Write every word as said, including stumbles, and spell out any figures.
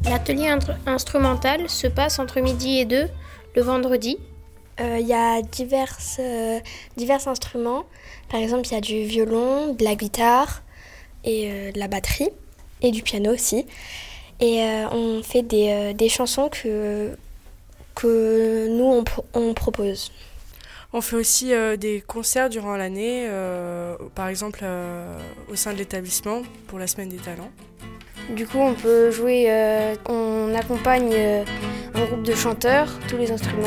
L'atelier intr- instrumental se passe entre midi et deux le vendredi. Euh, Il y a divers, euh, divers instruments. Par exemple, il y a du violon, de la guitare et euh, de la batterie et du piano aussi. Et euh, on fait des, euh, des chansons que, que nous, on, pro- on propose. On fait aussi euh, des concerts durant l'année, euh, par exemple euh, au sein de l'établissement pour la Semaine des Talents. Du coup, on peut jouer, euh, on accompagne euh, un groupe de chanteurs, tous les instruments.